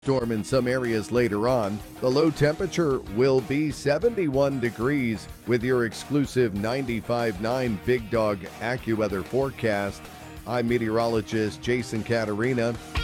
Storm in some areas later on. The low temperature will be 71 degrees with your exclusive 95.9 Big Dog AccuWeather forecast. I'm meteorologist Jason Caterina.